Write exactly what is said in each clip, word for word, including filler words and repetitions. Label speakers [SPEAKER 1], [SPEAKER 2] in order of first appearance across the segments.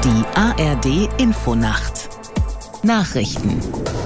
[SPEAKER 1] Die A R D-Infonacht Nachrichten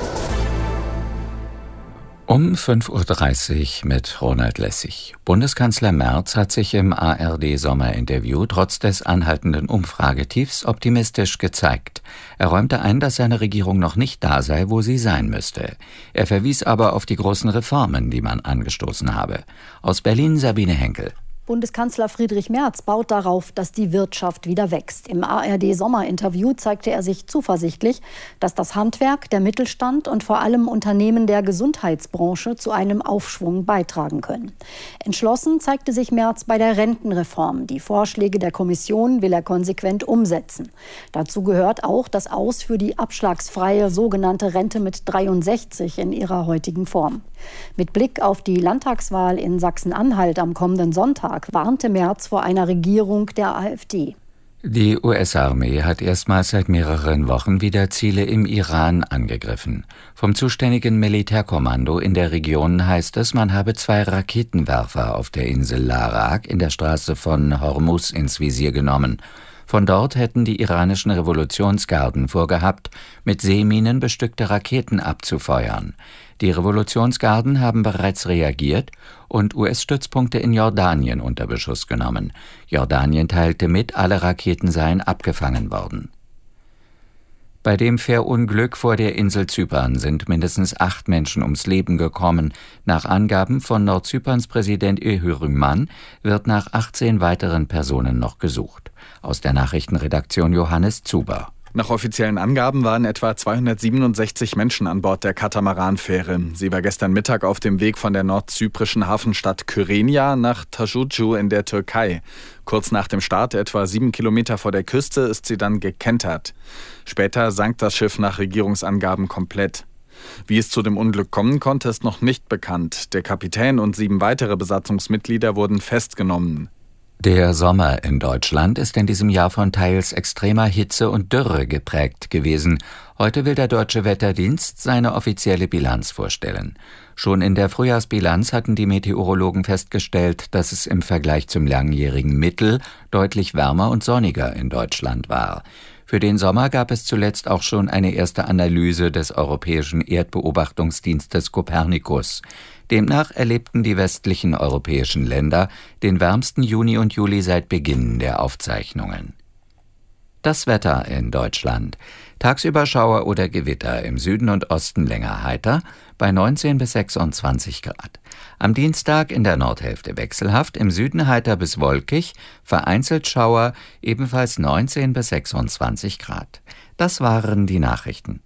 [SPEAKER 2] um fünf Uhr dreißig mit Ronald Lessig. Bundeskanzler Merz hat sich im A R D-Sommerinterview trotz des anhaltenden Umfragetiefs optimistisch gezeigt. Er räumte ein, dass seine Regierung noch nicht da sei, wo sie sein müsste. Er verwies aber auf die großen Reformen, die man angestoßen habe. Aus Berlin Sabine Henkel.
[SPEAKER 3] Bundeskanzler Friedrich Merz baut darauf, dass die Wirtschaft wieder wächst. Im A R D-Sommerinterview zeigte er sich zuversichtlich, dass das Handwerk, der Mittelstand und vor allem Unternehmen der Gesundheitsbranche zu einem Aufschwung beitragen können. Entschlossen zeigte sich Merz bei der Rentenreform. Die Vorschläge der Kommission will er konsequent umsetzen. Dazu gehört auch das Aus für die abschlagsfreie sogenannte Rente mit dreiundsechzig in ihrer heutigen Form. Mit Blick auf die Landtagswahl in Sachsen-Anhalt am kommenden Sonntag warnte Merz vor einer Regierung der AfD.
[SPEAKER 2] Die U S-Armee hat erstmals seit mehreren Wochen wieder Ziele im Iran angegriffen. Vom zuständigen Militärkommando in der Region heißt es, man habe zwei Raketenwerfer auf der Insel Larak in der Straße von Hormuz ins Visier genommen. Von dort hätten die iranischen Revolutionsgarden vorgehabt, mit Seeminen bestückte Raketen abzufeuern. Die Revolutionsgarden haben bereits reagiert und U S-Stützpunkte in Jordanien unter Beschuss genommen. Jordanien teilte mit, alle Raketen seien abgefangen worden. Bei dem Fährunglück vor der Insel Zypern sind mindestens acht Menschen ums Leben gekommen. Nach Angaben von Nordzyperns Präsident Öhürüman wird nach achtzehn weiteren Personen noch gesucht. Aus der Nachrichtenredaktion Johannes Zuber.
[SPEAKER 4] Nach offiziellen Angaben waren etwa zweihundertsiebenundsechzig Menschen an Bord der Katamaranfähre. Sie war gestern Mittag auf dem Weg von der nordzyprischen Hafenstadt Kyrenia nach Tajucu in der Türkei. Kurz nach dem Start, etwa sieben Kilometer vor der Küste, ist sie dann gekentert. Später sank das Schiff nach Regierungsangaben komplett. Wie es zu dem Unglück kommen konnte, ist noch nicht bekannt. Der Kapitän und sieben weitere Besatzungsmitglieder wurden festgenommen.
[SPEAKER 2] Der Sommer in Deutschland ist in diesem Jahr von teils extremer Hitze und Dürre geprägt gewesen. Heute will der Deutsche Wetterdienst seine offizielle Bilanz vorstellen. Schon in der Frühjahrsbilanz hatten die Meteorologen festgestellt, dass es im Vergleich zum langjährigen Mittel deutlich wärmer und sonniger in Deutschland war. Für den Sommer gab es zuletzt auch schon eine erste Analyse des europäischen Erdbeobachtungsdienstes Copernicus. Demnach erlebten die westlichen europäischen Länder den wärmsten Juni und Juli seit Beginn der Aufzeichnungen. Das Wetter in Deutschland. Tagsüber Schauer oder Gewitter, im Süden und Osten länger heiter, bei neunzehn bis sechsundzwanzig Grad. Am Dienstag in der Nordhälfte wechselhaft, im Süden heiter bis wolkig, vereinzelt Schauer, ebenfalls neunzehn bis sechsundzwanzig Grad. Das waren die Nachrichten.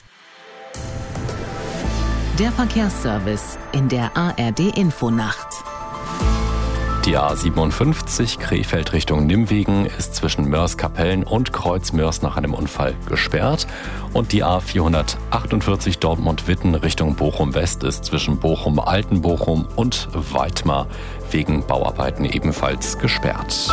[SPEAKER 1] Der Verkehrsservice in der A R D-Infonacht.
[SPEAKER 5] Die A siebenundfünfzig Krefeld Richtung Nimwegen ist zwischen Mörs-Kapellen und Kreuz-Mörs nach einem Unfall gesperrt. Und die A vierhundertachtundvierzig Dortmund-Witten Richtung Bochum-West ist zwischen Bochum-Altenbochum und Weitmar wegen Bauarbeiten ebenfalls gesperrt.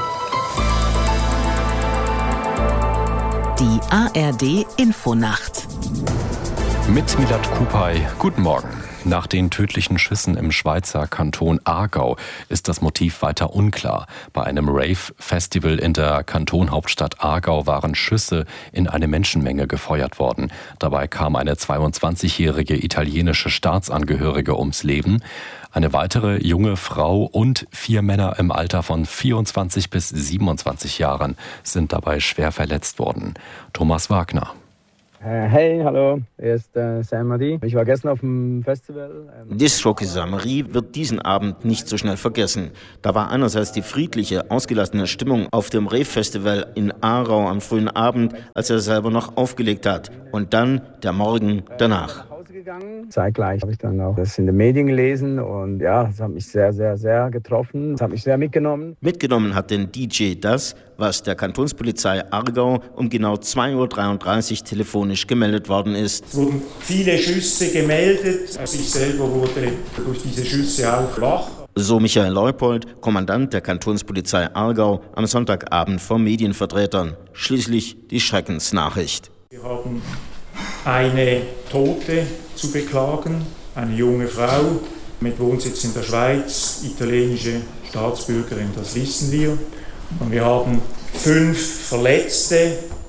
[SPEAKER 1] Die A R D-Infonacht.
[SPEAKER 5] Mit Milad Kupay, guten Morgen. Nach den tödlichen Schüssen im Schweizer Kanton Aargau ist das Motiv weiter unklar. Bei einem Rave-Festival in der Kantonhauptstadt Aargau waren Schüsse in eine Menschenmenge gefeuert worden. Dabei kam eine zweiundzwanzigjährige italienische Staatsangehörige ums Leben. Eine weitere junge Frau und vier Männer im Alter von vierundzwanzig bis siebenundzwanzig Jahren sind dabei schwer verletzt worden. Thomas Wagner.
[SPEAKER 6] Hey, hallo, hier ist äh, Saint-Marie. Ich war gestern auf dem Festival. Ähm
[SPEAKER 7] Disc-Jockey Saint-Marie wird diesen Abend nicht so schnell vergessen. Da war einerseits die friedliche, ausgelassene Stimmung auf dem Rave-Festival in Aarau am frühen Abend, als er selber noch aufgelegt hat. Und dann der Morgen danach.
[SPEAKER 6] Zeitgleich habe ich dann auch das in den Medien gelesen und ja, das hat mich sehr, sehr, sehr getroffen. Das hat mich sehr mitgenommen.
[SPEAKER 7] Mitgenommen hat den D J das, was der Kantonspolizei Aargau um genau zwei Uhr dreiunddreißig telefonisch gemeldet worden ist.
[SPEAKER 8] Es wurden viele Schüsse gemeldet. Also ich selber wurde durch diese Schüsse auch wach.
[SPEAKER 7] So Michael Leupold, Kommandant der Kantonspolizei Aargau, am Sonntagabend vor Medienvertretern. Schließlich die Schreckensnachricht.
[SPEAKER 8] Wir haben eine Tote zu beklagen, eine junge Frau mit Wohnsitz in der Schweiz, italienische Staatsbürgerin, das wissen wir. Und wir haben fünf Verletzte,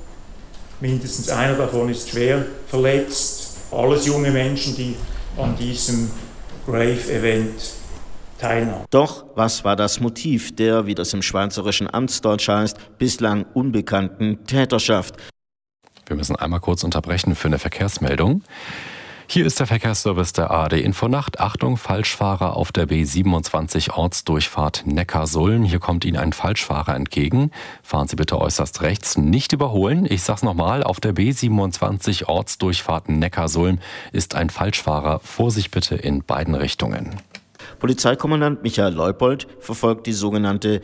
[SPEAKER 8] Mindestens einer davon ist schwer verletzt. Alles junge Menschen, die an diesem Rave-Event teilnahmen.
[SPEAKER 7] Doch was war das Motiv der, wie das im schweizerischen Amtsdeutsch heißt, bislang unbekannten Täterschaft?
[SPEAKER 5] Wir müssen einmal kurz unterbrechen für eine Verkehrsmeldung. Hier ist der Verkehrsservice der A R D Infonacht. Achtung, Falschfahrer auf der B siebenundzwanzig Ortsdurchfahrt Neckarsulm. Hier kommt Ihnen ein Falschfahrer entgegen. Fahren Sie bitte äußerst rechts, nicht überholen. Ich sag's nochmal, auf der B siebenundzwanzig Ortsdurchfahrt Neckarsulm ist ein Falschfahrer. Vorsicht bitte in beiden Richtungen.
[SPEAKER 7] Polizeikommandant Michael Leupold verfolgt die sogenannte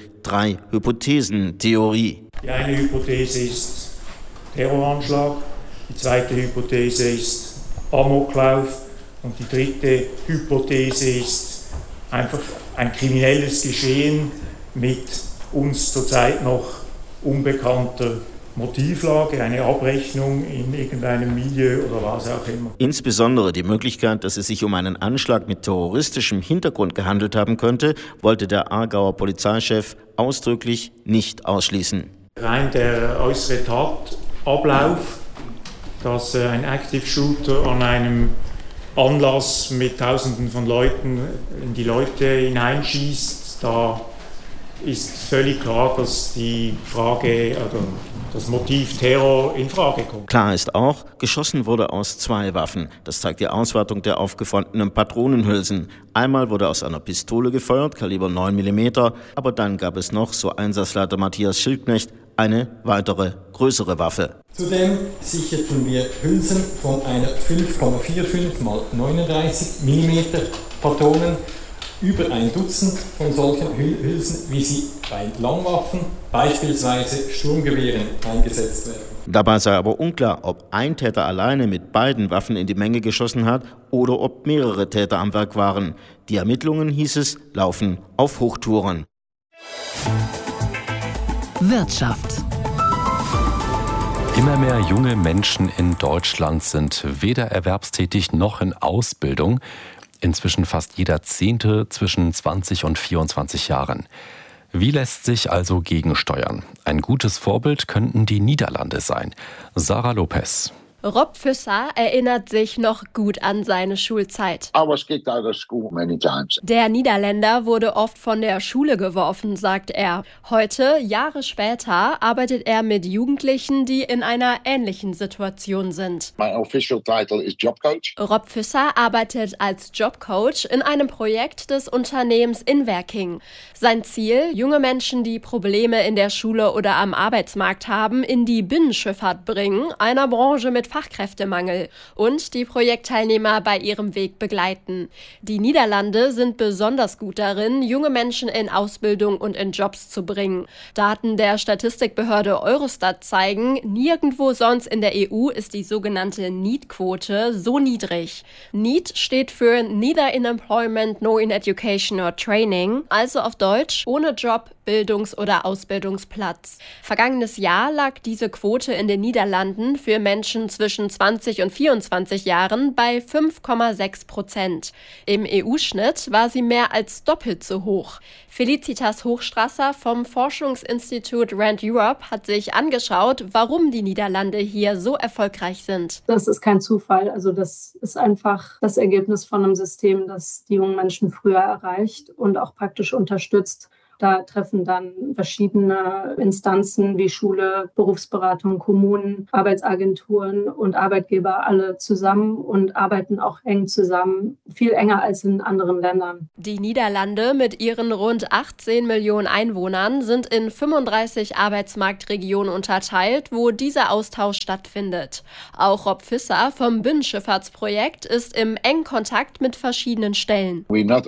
[SPEAKER 7] Drei-Hypothesen-Theorie.
[SPEAKER 8] Die eine Hypothese ist Terroranschlag, die zweite Hypothese ist Amoklauf und die dritte Hypothese ist einfach ein kriminelles Geschehen mit uns zurzeit noch unbekannter Motivlage, eine Abrechnung in irgendeinem Milieu oder was auch immer.
[SPEAKER 7] Insbesondere die Möglichkeit, dass es sich um einen Anschlag mit terroristischem Hintergrund gehandelt haben könnte, wollte der Aargauer Polizeichef ausdrücklich nicht ausschließen.
[SPEAKER 8] Rein der äußere Tatablauf, dass ein Active Shooter an einem Anlass mit Tausenden von Leuten in die Leute hineinschießt, da ist völlig klar, dass die Frage, also das Motiv Terror in Frage kommt.
[SPEAKER 7] Klar ist auch, geschossen wurde aus zwei Waffen. Das zeigt die Auswertung der aufgefundenen Patronenhülsen. Einmal wurde aus einer Pistole gefeuert, Kaliber neun Millimeter, aber dann gab es noch, so Einsatzleiter Matthias Schildknecht, eine weitere, größere Waffe.
[SPEAKER 9] Zudem sicherten wir Hülsen von einer fünf Komma fünfundvierzig mal neununddreißig Millimeter Patronen, über ein Dutzend von solchen Hülsen, wie sie bei Langwaffen, beispielsweise Sturmgewehren, eingesetzt werden.
[SPEAKER 7] Dabei sei aber unklar, ob ein Täter alleine mit beiden Waffen in die Menge geschossen hat oder ob mehrere Täter am Werk waren. Die Ermittlungen, hieß es, laufen auf Hochtouren.
[SPEAKER 1] Wirtschaft.
[SPEAKER 5] Immer mehr junge Menschen in Deutschland sind weder erwerbstätig noch in Ausbildung. Inzwischen fast jeder Zehnte zwischen zwanzig und vierundzwanzig Jahren. Wie lässt sich also gegensteuern? Ein gutes Vorbild könnten die Niederlande sein. Sarah Lopez.
[SPEAKER 10] Rob Visser erinnert sich noch gut an seine Schulzeit.
[SPEAKER 11] I was kicked out of school many times.
[SPEAKER 10] Der Niederländer wurde oft von der Schule geworfen, sagt er. Heute, Jahre später, arbeitet er mit Jugendlichen, die in einer ähnlichen Situation sind.
[SPEAKER 11] My official title is Job Coach.
[SPEAKER 10] Rob Visser arbeitet als Jobcoach in einem Projekt des Unternehmens Inwerking. Sein Ziel, junge Menschen, die Probleme in der Schule oder am Arbeitsmarkt haben, in die Binnenschifffahrt bringen, einer Branche mit Fachkräftemangel, und die Projektteilnehmer bei ihrem Weg begleiten. Die Niederlande sind besonders gut darin, junge Menschen in Ausbildung und in Jobs zu bringen. Daten der Statistikbehörde Eurostat zeigen, nirgendwo sonst in der E U ist die sogenannte NEET-Quote so niedrig. NEET steht für Neither in Employment nor in Education or Training, also auf Deutsch ohne Job, Bildungs- oder Ausbildungsplatz. Vergangenes Jahr lag diese Quote in den Niederlanden für Menschen zwischen zwanzig und vierundzwanzig Jahren bei fünf Komma sechs Prozent. Im E U-Schnitt war sie mehr als doppelt so hoch. Felicitas Hochstrasser vom Forschungsinstitut Rand Europe hat sich angeschaut, warum die Niederlande hier so erfolgreich sind.
[SPEAKER 12] Das ist kein Zufall. Also das ist einfach das Ergebnis von einem System, das die jungen Menschen früher erreicht und auch praktisch unterstützt. Da treffen dann verschiedene Instanzen wie Schule, Berufsberatung, Kommunen, Arbeitsagenturen und Arbeitgeber alle zusammen und arbeiten auch eng zusammen, viel enger als in anderen Ländern.
[SPEAKER 10] Die Niederlande mit ihren rund achtzehn Millionen Einwohnern sind in fünfunddreißig Arbeitsmarktregionen unterteilt, wo dieser Austausch stattfindet. Auch Rob Visser vom Binnenschifffahrtsprojekt ist im engen Kontakt mit verschiedenen Stellen.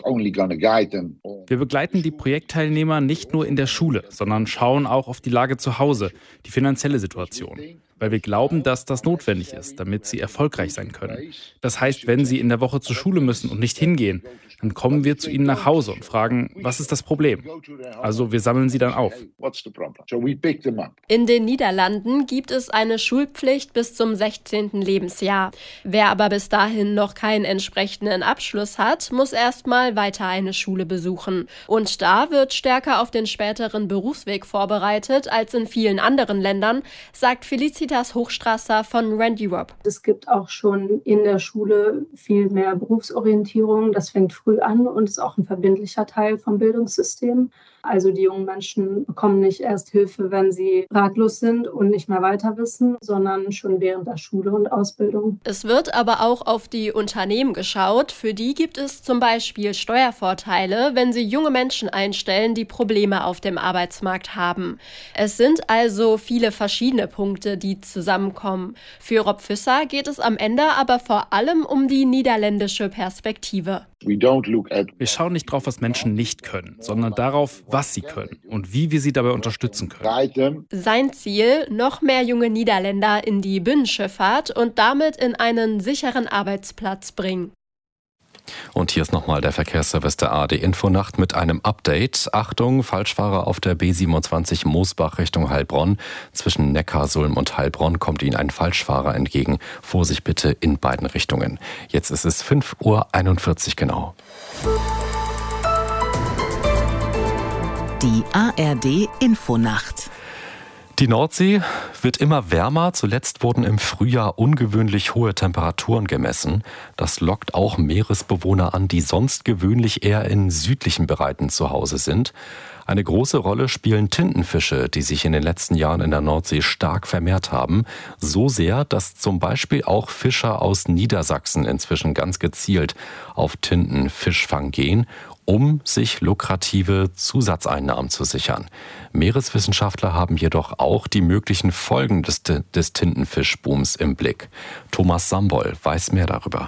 [SPEAKER 13] Wir begleiten die Projektteilnehmer nicht nur in der Schule, sondern schauen auch auf die Lage zu Hause, die finanzielle Situation. Weil wir glauben, dass das notwendig ist, damit sie erfolgreich sein können. Das heißt, wenn sie in der Woche zur Schule müssen und nicht hingehen, dann kommen wir zu ihnen nach Hause und fragen, was ist das Problem? Also wir sammeln sie dann auf.
[SPEAKER 10] In den Niederlanden gibt es eine Schulpflicht bis zum sechzehnten Lebensjahr. Wer aber bis dahin noch keinen entsprechenden Abschluss hat, muss erstmal weiter eine Schule besuchen. Und da wird stärker stärker auf den späteren Berufsweg vorbereitet als in vielen anderen Ländern, sagt Felicitas Hochstrasser von Randy Rob.
[SPEAKER 12] Es gibt auch schon in der Schule viel mehr Berufsorientierung. Das fängt früh an und ist auch ein verbindlicher Teil vom Bildungssystem. Also die jungen Menschen bekommen nicht erst Hilfe, wenn sie ratlos sind und nicht mehr weiter wissen, sondern schon während der Schule und Ausbildung.
[SPEAKER 10] Es wird aber auch auf die Unternehmen geschaut. Für die gibt es zum Beispiel Steuervorteile, wenn sie junge Menschen einstellen, die Probleme auf dem Arbeitsmarkt haben. Es sind also viele verschiedene Punkte, die zusammenkommen. Für Rob Visser geht es am Ende aber vor allem um die niederländische Perspektive.
[SPEAKER 14] Wir schauen nicht drauf, was Menschen nicht können, sondern darauf, was sie können und wie wir sie dabei unterstützen können.
[SPEAKER 10] Sein Ziel, noch mehr junge Niederländer in die Binnenschifffahrt und damit in einen sicheren Arbeitsplatz bringen.
[SPEAKER 5] Und hier ist nochmal der Verkehrsservice der A R D-Infonacht mit einem Update. Achtung, Falschfahrer auf der B siebenundzwanzig Moosbach Richtung Heilbronn. Zwischen Neckarsulm und Heilbronn kommt Ihnen ein Falschfahrer entgegen. Vorsicht bitte in beiden Richtungen. Jetzt ist es fünf Uhr einundvierzig genau.
[SPEAKER 1] Die A R D-Infonacht.
[SPEAKER 5] Die Nordsee wird immer wärmer. Zuletzt wurden im Frühjahr ungewöhnlich hohe Temperaturen gemessen. Das lockt auch Meeresbewohner an, die sonst gewöhnlich eher in südlichen Breiten zu Hause sind. Eine große Rolle spielen Tintenfische, die sich in den letzten Jahren in der Nordsee stark vermehrt haben. So sehr, dass zum Beispiel auch Fischer aus Niedersachsen inzwischen ganz gezielt auf Tintenfischfang gehen, um sich lukrative Zusatzeinnahmen zu sichern. Meereswissenschaftler haben jedoch auch die möglichen Folgen des, des Tintenfischbooms im Blick. Thomas Sambol weiß mehr darüber.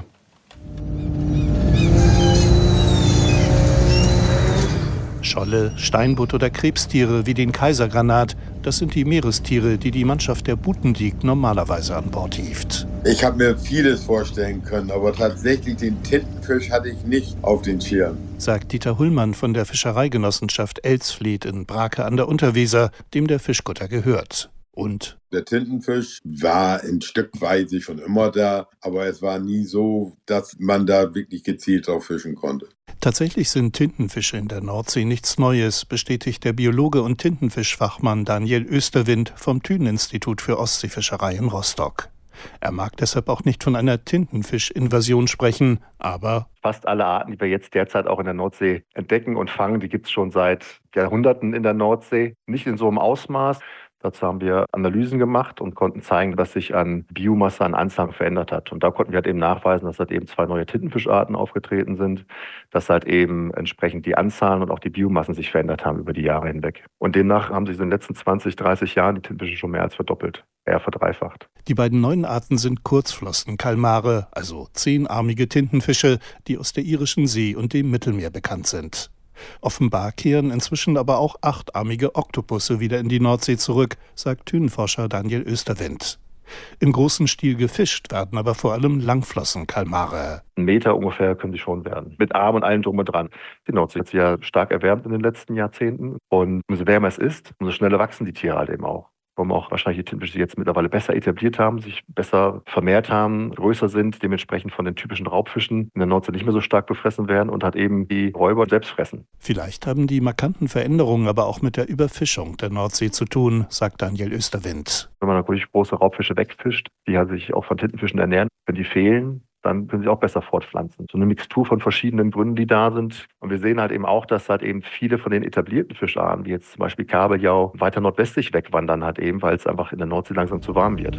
[SPEAKER 15] Scholle, Steinbutt oder Krebstiere wie den Kaisergranat, das sind die Meerestiere, die die Mannschaft der Butendiek normalerweise an Bord hieft.
[SPEAKER 16] Ich habe mir vieles vorstellen können, aber tatsächlich den Tintenfisch hatte ich nicht auf den Schirm.
[SPEAKER 15] Sagt Dieter Hullmann von der Fischereigenossenschaft Elsfleth in Brake an der Unterweser, dem der Fischkutter gehört. Und
[SPEAKER 16] der Tintenfisch war in Stückweise schon immer da, aber es war nie so, dass man da wirklich gezielt drauf fischen konnte.
[SPEAKER 15] Tatsächlich sind Tintenfische in der Nordsee nichts Neues, bestätigt der Biologe und Tintenfischfachmann Daniel Österwind vom Thünen-Institut für Ostseefischerei in Rostock. Er mag deshalb auch nicht von einer Tintenfischinvasion sprechen, aber
[SPEAKER 17] fast alle Arten, die wir jetzt derzeit auch in der Nordsee entdecken und fangen, die gibt es schon seit Jahrhunderten in der Nordsee. Nicht in so einem Ausmaß. Dazu haben wir Analysen gemacht und konnten zeigen, dass sich an Biomasse, an Anzahl verändert hat. Und da konnten wir halt eben nachweisen, dass halt eben zwei neue Tintenfischarten aufgetreten sind, dass halt eben entsprechend die Anzahlen und auch die Biomassen sich verändert haben über die Jahre hinweg. Und demnach haben sich in den letzten zwanzig, dreißig Jahren die Tintenfische schon mehr als verdoppelt, eher verdreifacht.
[SPEAKER 15] Die beiden neuen Arten sind Kurzflossenkalmare, also zehnarmige Tintenfische, die aus der irischen See und dem Mittelmeer bekannt sind. Offenbar kehren inzwischen aber auch achtarmige Oktopusse wieder in die Nordsee zurück, sagt Thünenforscher Daniel Österwind. Im großen Stil gefischt werden aber vor allem Langflossenkalmare.
[SPEAKER 17] Ein Meter ungefähr können sie schon werden, mit Arm und allem drum und dran. Die Nordsee hat sich ja stark erwärmt in den letzten Jahrzehnten und umso wärmer es ist, umso schneller wachsen die Tiere halt eben auch. Warum auch wahrscheinlich die Tintenfische jetzt mittlerweile besser etabliert haben, sich besser vermehrt haben, größer sind, dementsprechend von den typischen Raubfischen in der Nordsee nicht mehr so stark befressen werden und halt eben die Räuber selbst fressen.
[SPEAKER 15] Vielleicht haben die markanten Veränderungen aber auch mit der Überfischung der Nordsee zu tun, sagt Daniel Österwind.
[SPEAKER 17] Wenn man natürlich große Raubfische wegfischt, die halt sich auch von Tintenfischen ernähren, wenn die fehlen, dann können sie auch besser fortpflanzen. So eine Mixtur von verschiedenen Gründen, die da sind. Und wir sehen halt eben auch, dass halt eben viele von den etablierten Fischarten, wie jetzt zum Beispiel Kabeljau, weiter nordwestlich wegwandern halt eben, weil es einfach in der Nordsee langsam zu warm wird.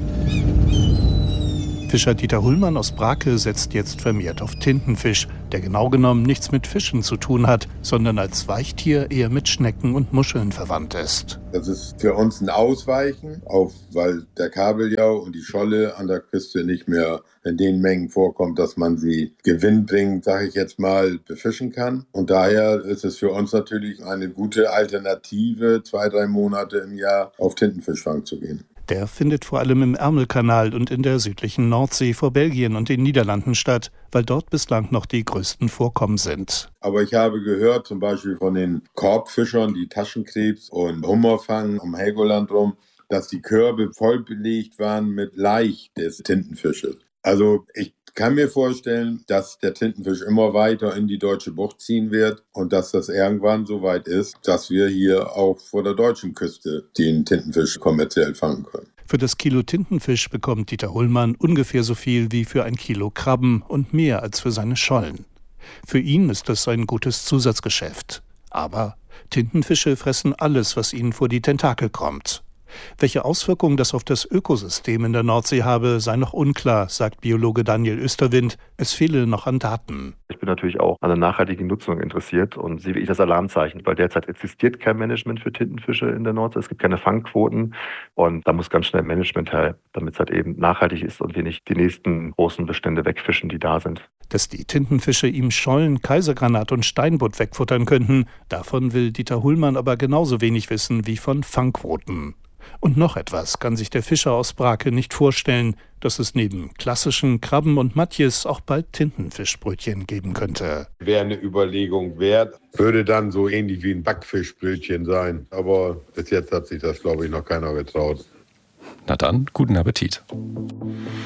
[SPEAKER 15] Fischer Dieter Hullmann aus Brake setzt jetzt vermehrt auf Tintenfisch, der genau genommen nichts mit Fischen zu tun hat, sondern als Weichtier eher mit Schnecken und Muscheln verwandt ist.
[SPEAKER 16] Das ist für uns ein Ausweichen, auf, weil der Kabeljau und die Scholle an der Küste nicht mehr in den Mengen vorkommt, dass man sie gewinnbringend, sage ich jetzt mal, befischen kann. Und daher ist es für uns natürlich eine gute Alternative, zwei, drei Monate im Jahr auf Tintenfischfang zu gehen.
[SPEAKER 15] Der findet vor allem im Ärmelkanal und in der südlichen Nordsee vor Belgien und den Niederlanden statt, weil dort bislang noch die größten Vorkommen sind.
[SPEAKER 16] Aber ich habe gehört, zum Beispiel von den Korbfischern, die Taschenkrebs und Hummer fangen um Helgoland rum, dass die Körbe voll belegt waren mit Laich des Tintenfisches. Also ich kann mir vorstellen, dass der Tintenfisch immer weiter in die deutsche Bucht ziehen wird und dass das irgendwann so weit ist, dass wir hier auch vor der deutschen Küste den Tintenfisch kommerziell fangen können.
[SPEAKER 15] Für das Kilo Tintenfisch bekommt Dieter Hullmann ungefähr so viel wie für ein Kilo Krabben und mehr als für seine Schollen. Für ihn ist das ein gutes Zusatzgeschäft. Aber Tintenfische fressen alles, was ihnen vor die Tentakel kommt. Welche Auswirkungen das auf das Ökosystem in der Nordsee habe, sei noch unklar, sagt Biologe Daniel Österwind. Es fehle noch an Daten.
[SPEAKER 17] Ich bin natürlich auch an der nachhaltigen Nutzung interessiert und sehe ich das Alarmzeichen, weil derzeit existiert kein Management für Tintenfische in der Nordsee. Es gibt keine Fangquoten und da muss ganz schnell Management her, damit es halt eben nachhaltig ist und wir nicht die nächsten großen Bestände wegfischen, die da sind.
[SPEAKER 15] Dass die Tintenfische ihm Schollen, Kaisergranat und Steinbutt wegfuttern könnten, davon will Dieter Hullmann aber genauso wenig wissen wie von Fangquoten. Und noch etwas kann sich der Fischer aus Brake nicht vorstellen, dass es neben klassischen Krabben und Matjes auch bald Tintenfischbrötchen geben könnte.
[SPEAKER 16] Wäre eine Überlegung wert, würde dann so ähnlich wie ein Backfischbrötchen sein. Aber bis jetzt hat sich das, glaube ich, noch keiner getraut.
[SPEAKER 5] Na dann, guten Appetit.